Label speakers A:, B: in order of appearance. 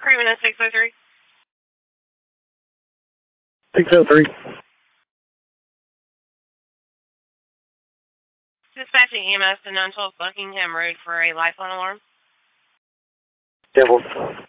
A: Craven at 603.
B: 603.
A: Dispatching EMS to 912 Buckingham Road for a lifeline alarm.
B: Devil.